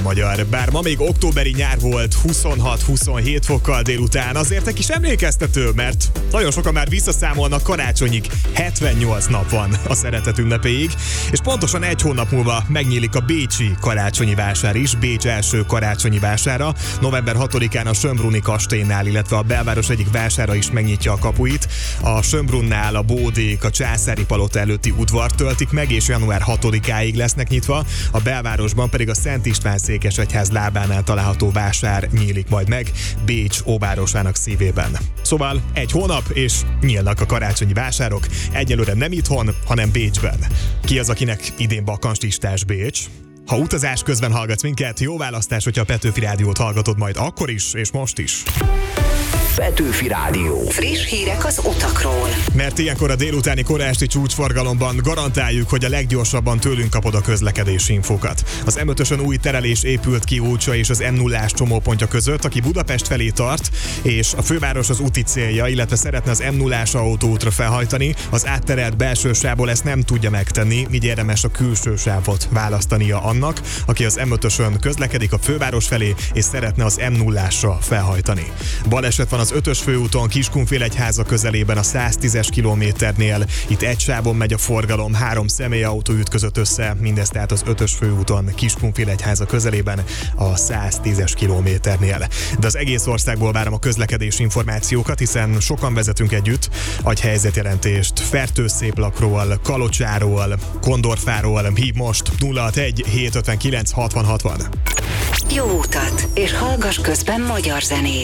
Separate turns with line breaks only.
magyar. Bár ma még októberi nyár volt 26-27 fokkal délután, azért egy kis emlékeztető, mert nagyon sokan már visszaszámolnak karácsonyig. 78 nap van a szeretet ünnepéig, és pontosan egy hónap múlva megnyílik a bécsi karácsonyi vásár is, Bécs első karácsonyi vására. November 6-án a Schönbrunni kastélynál, illetve a belváros egyik vására is megnyitja a kapuit. A Schönbrunnál a bódék a Császári Palota előtti udvart töltik meg, és január 6-áig lesznek nyitva. A belvárosban pedig a Szent István székesegyház lábánál található vásár nyílik majd meg, Bécs óvárosának szívében. Szóval egy hónap, és nyílnak a karácsonyi vásárok, egyelőre nem itthon, hanem Bécsben. Ki az, akinek idén bakancslistás Bécs? Ha utazás közben hallgatsz minket, jó választás, hogyha a Petőfi Rádiót hallgatod majd akkor is, és most is.
Petőfi Rádió.
Friss hírek az utakról.
Mert ilyenkor a délutáni koráesti csúcsforgalomban garantáljuk, hogy a leggyorsabban tőlünk kapod a közlekedési infókat. Az M5-ösön új terelés épült ki Ócsa és az M0-ás csomópontja között, aki Budapest felé tart, és a főváros az úti célja, illetve szeretne az M0-ás autóútra felhajtani. Az átterelt belső sávból ezt nem tudja megtenni, így érdemes a külső sávot választania annak, aki az M5-ösön közlekedik a főváros felé, és szeretne az M0-ásra felhajtani. Baleset van az 5-ös főúton Kiskunfélegyháza közelében a 110-es kilométernél. Itt egy sávon megy a forgalom, 3 személyautó ütközött össze, mindez tehát az 5-ös főúton Kiskunfélegyháza közelében a 110-es kilométernél. De az egész országból várom a közlekedési információkat, hiszen sokan vezetünk együtt. Adj helyzetjelentést Fertőszéplakról, Kalocsáról, Kondorfáról, hív most 061 759 60 60.
Jó utat, és hallgass közben magyar zenét.